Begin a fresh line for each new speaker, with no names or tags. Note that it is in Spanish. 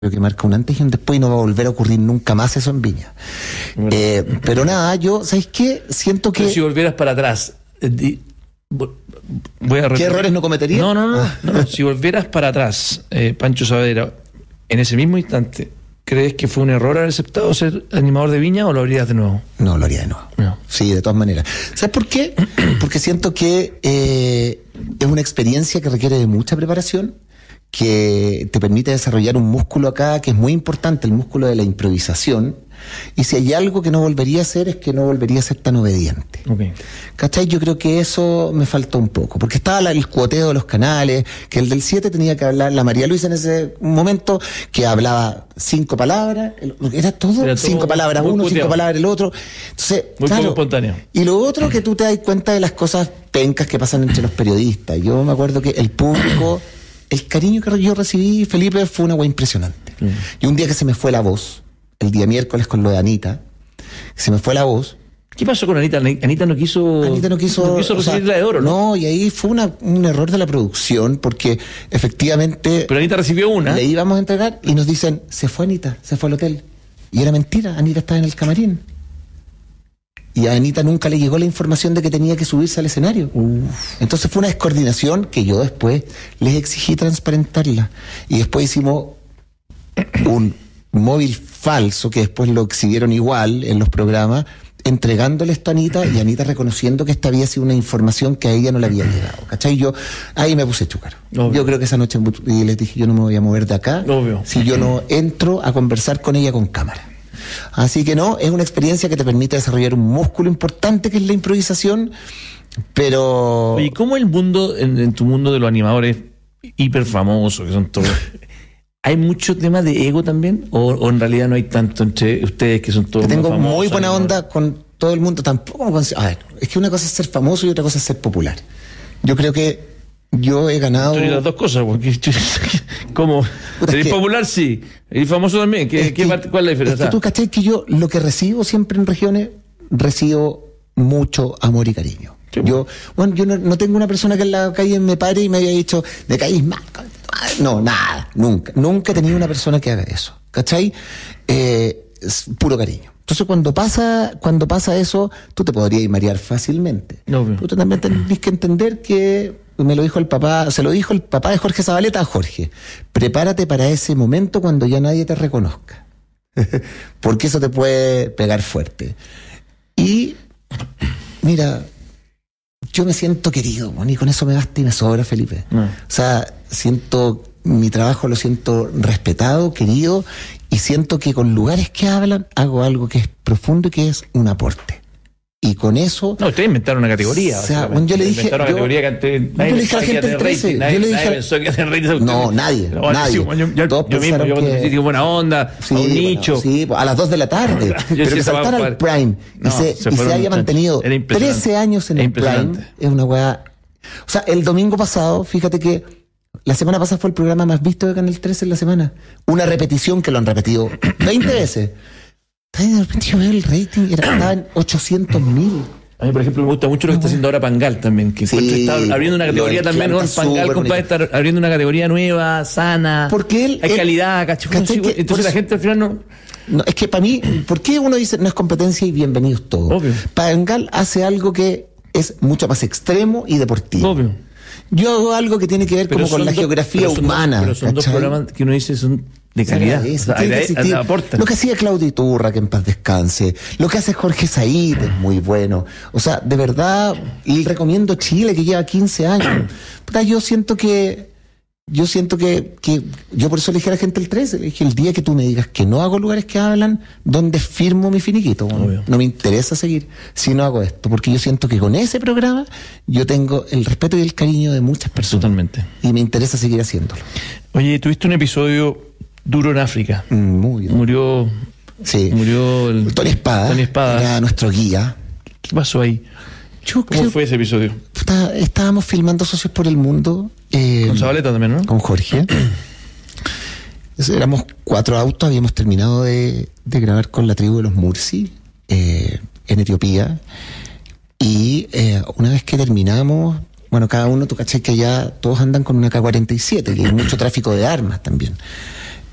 que marca un antes y un después y no va a volver a ocurrir nunca más eso en Viña. Pero nada, yo, ¿sabes qué? Siento que...
Pero si volvieras para atrás, voy a
¿qué errores no cometería?
No. Si volvieras para atrás, Pancho Saavedra, en ese mismo instante, ¿crees que fue un error haber aceptado ser animador de Viña o lo harías de nuevo?
No, lo haría de nuevo.
No.
Sí, de todas maneras. ¿Sabes por qué? Porque siento que es una experiencia que requiere de mucha preparación, que te permite desarrollar un músculo acá que es muy importante, el músculo de la improvisación. Y si hay algo que no volvería a hacer, es que no volvería a ser tan obediente.
Okay.
¿Cachai? Yo creo que eso me faltó un poco, porque estaba el cuoteo de los canales, que el del 7 tenía que hablar, la María Luisa en ese momento, que hablaba 5 palabras, era todo 5 palabras uno, 5 palabras el otro. Entonces,
muy
claro,
poco espontáneo.
Y lo otro, que tú te das cuenta de las cosas pencas que pasan entre los periodistas. Yo me acuerdo que el público... El cariño que yo recibí, Felipe, fue una hueá impresionante. Y un día que se me fue la voz, el día miércoles con lo de Anita, se me fue la voz.
¿Qué pasó con Anita? Anita no quiso recibir la de oro, ¿no?
No, y ahí fue un error de la producción, porque efectivamente...
Pero Anita recibió una.
Le íbamos a entregar y nos dicen, se fue Anita, se fue al hotel. Y era mentira, Anita estaba en el camarín. Y a Anita nunca le llegó la información de que tenía que subirse al escenario. Entonces fue una descoordinación que yo después les exigí transparentarla. Y después hicimos un móvil falso, que después lo exhibieron igual en los programas, entregándole esto a Anita y Anita reconociendo que esta había sido una información que a ella no le había llegado. ¿Cachai? Yo ahí me puse chúcaro. Yo creo que esa noche y les dije, yo no me voy a mover de acá si yo no entro a conversar con ella con cámara. Así que no, es una experiencia que te permite desarrollar un músculo importante que es la improvisación, pero...
Oye, ¿cómo el mundo, en tu mundo de los animadores hiper famosos, que son todos... ¿Hay mucho tema de ego también? ¿O en realidad no hay tanto entre ustedes que son todos
tengo
más famosos,
muy buena
animadores?
onda con todo el mundo, tampoco... A ver, es que una cosa es ser famoso y otra cosa es ser popular. Yo creo que yo he ganado...
Son las dos cosas, porque... ¿Cómo? ¿Eres popular? Sí. ¿Y famoso también? ¿Cuál es la diferencia?
Es que tú cachai que yo lo que recibo siempre en regiones, recibo mucho amor y cariño. Sí, yo no tengo una persona que en la calle me pare y me haya dicho, me caís mal. No, nada, nunca he tenido una persona que haga eso. ¿Cachai? Es puro cariño. Entonces cuando pasa eso, tú te podrías marear fácilmente. Tú también tenés que entender que me lo dijo el papá, se lo dijo el papá de Jorge Zabaleta a Jorge: prepárate para ese momento cuando ya nadie te reconozca. Porque eso te puede pegar fuerte. Y mira, yo me siento querido, y con eso me basta y me sobra, Felipe. O sea, mi trabajo lo siento respetado, querido, y siento que con lugares que hablan hago algo que es profundo y que es un aporte. Y con eso...
No, ustedes inventaron una categoría.
O sea, yo le dije...
Inventaron una categoría que antes...
Yo le dije a la gente del 13.
Nadie pensó que hacer rating.
No, nadie.
Yo digo buena onda, a un nicho.
Sí, a las 2 de la tarde. Pero que saltara al Prime y se haya mantenido 13 años en el Prime es una weá... O sea, el domingo pasado, fíjate que la semana pasada fue el programa más visto de Canal 13 en la semana. Una repetición que lo han repetido 20 veces. De repente yo veo el rating, estaba en 800.000.
A mí, por ejemplo, me gusta mucho lo que está haciendo ahora Pangal también, que está abriendo una categoría también, ¿no? Pangal, compadre, está abriendo una categoría nueva, sana.
Porque
hay calidad, entonces la gente al final
no, es que para mí, ¿por qué uno dice no es competencia y bienvenidos todos?
Obvio.
Pangal hace algo que es mucho más extremo y deportivo.
Obvio.
Yo hago algo que tiene que ver como con la geografía humana.
Pero son dos programas que uno dice son de calidad. Lo que hacía Claudio Iturra, que en paz descanse. Lo que hace Jorge Said es muy bueno. O sea, de verdad, y recomiendo Chile, que lleva 15 años. Yo siento que yo por eso le dije a la gente el 13, le dije: el día que tú me digas que no hago lugares que hablan, ¿dónde firmo mi finiquito? No me interesa seguir si no hago esto, porque yo siento que con ese programa yo tengo el respeto y el cariño de muchas personas. Totalmente.
Y me interesa seguir haciéndolo.
Oye, tuviste un episodio duro en África.
Muy duro. Murió Tony Espada. Era nuestro guía.
¿Qué pasó ahí? ¿Cómo fue ese episodio?
Estábamos filmando Socios por el Mundo.
Con Zabaleta también, ¿no?
Con Jorge. Éramos 4 autos, habíamos terminado de grabar con la tribu de los Mursi en Etiopía. Y una vez que terminamos, bueno, cada uno, tú cachai que allá todos andan con una K-47, y hay mucho tráfico de armas también.